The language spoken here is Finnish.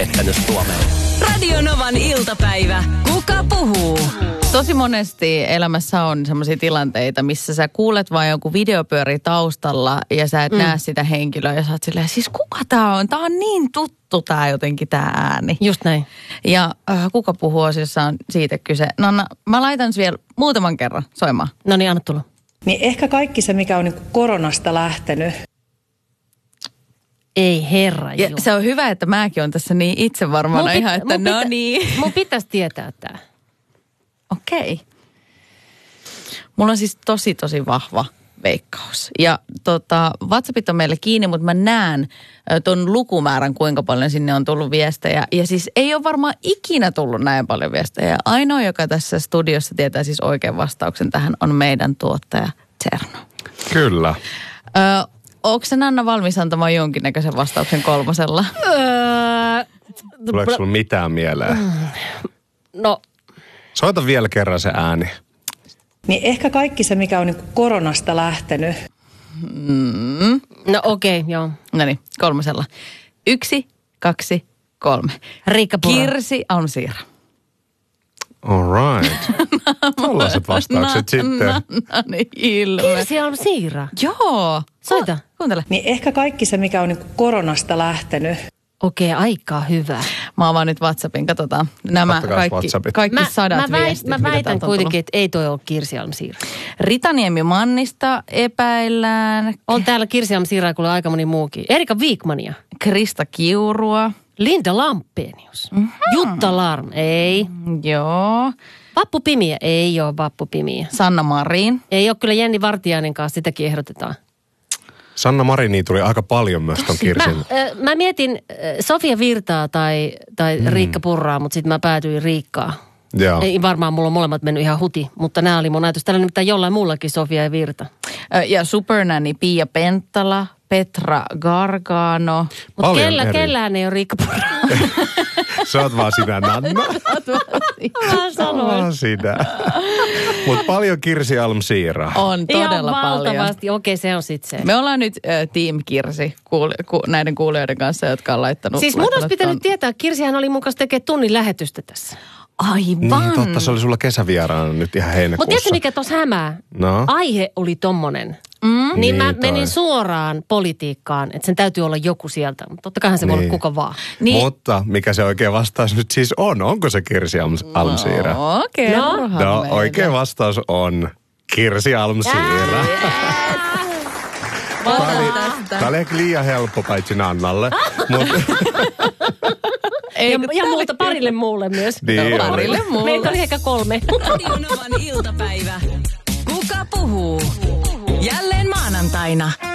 pettänyt Suomeen. Radio Novan iltapäivä. Kuka puhuu? Tosi monesti elämässä on sellaisia tilanteita, missä sä kuulet vaan joku videopyöri taustalla ja sä et näe sitä henkilöä ja sä oot silleen, siis kuka tää on? Tää on niin tuttu tää jotenkin tää ääni. Just näin. Ja kuka puhuu -osiossa on siitä kyse. Nanna, mä laitan vielä muutaman kerran soimaan. No niin, anna tulla. Niin ehkä kaikki se, mikä on niin kuin koronasta lähtenyt. Ei herra ja se on hyvä, että mäkin on tässä niin itsevarmana ihan, että no niin. Mun pitäisi tietää tää. Okei. Mulla on siis tosi vahva veikkaus. Ja WhatsAppit on meille kiinni, mutta mä näen ton lukumäärän, kuinka paljon sinne on tullut viestejä. Ja siis ei ole varmaan ikinä tullut näin paljon viestejä. Ainoa, joka tässä studiossa tietää siis oikean vastauksen tähän, on meidän tuottaja Tserno. Kyllä. Onko se Nanna valmis antamaan jonkinnäköisen vastauksen kolmosella? Tuleeko sulla mitään mieleen? No. Soita vielä kerran se ääni. Niin ehkä kaikki se, mikä on niin kuin koronasta lähtenyt. No okei, joo. No niin, kolmosella. 1, 2, 3. Riikka Purra. Kirsi Almsiira. All right. Tällaiset vastaukset sitten. No niin, ilme. Kirsi Almsiira. Joo. Soita. Kuuntele. Niin ehkä kaikki se, mikä on niin kuin koronasta lähtenyt. Okei, aika hyvä. Mä avaan nyt WhatsAppin, katsotaan. Nämä kaikki sadat viestit. Mä väitän kuitenkin, että ei toi ole Kirsi Almsiira. Ritaniemi Mannista epäillään. On täällä Kirsi Almsiiraa kuule aika moni muukin. Erika Wikmania. Krista Kiurua. Linda Lampenius. Jutta Larm. Ei. Joo. Vappu Pimiä. Ei ole Vappu Pimiä. Sanna Marin. Ei ole kyllä Jenni Vartiainen kanssa, sitäkin ehdotetaan. Sanna Mariniin tuli aika paljon myös ton Kirsin. Mä mietin Sofia Virtaa tai Riikka Purraa, mutta sitten mä päätyin Riikkaan. Joo. Ei varmaan mulla on molemmat mennyt ihan huti, mutta nämä oli mun ajatus. Täällä nimittäin jollain muullakin Sofia ja Virta. Ja Supernanny Pia Penttala, Petra Gargano. Mutta kellään ei ole Riikka Purraa. Sä oot vaan sinä, Nanna. Mä sanoin. Vaan sinä. Mutta paljon Kirsi Almsiira. On todella ihan paljon. valtavasti. Okei, se on sitten se. Me ollaan nyt Team Kirsi näiden kuulijoiden kanssa, jotka on laittanut. Siis mun olisi pitänyt tietää, Kirsihän oli mun kanssa tekemään tunnin lähetystä tässä. Aivan. Niin totta, se oli sulla kesävieraana nyt ihan heinäkuussa. Mutta tiedätkö mikä tuossa hämää? No? Aihe oli tommonen. Niin mä menin suoraan politiikkaan, että sen täytyy olla joku sieltä. Mutta totta kaihan se voi olla kuka vaan. Niin. Mutta mikä se oikea vastaus nyt siis on? Onko se Kirsi Almsiira? No, kerrohan No, meille. oikea vastaus on Kirsi Almsiira. Tämä oli ehkä liian helppo paitsi Nannalle. Ja muuta parille muulle myös. Niin parille muulle. Meitä oli ehkä 3. Radio Novan iltapäivä. Kuka puhuu? Jälleen maanantaina.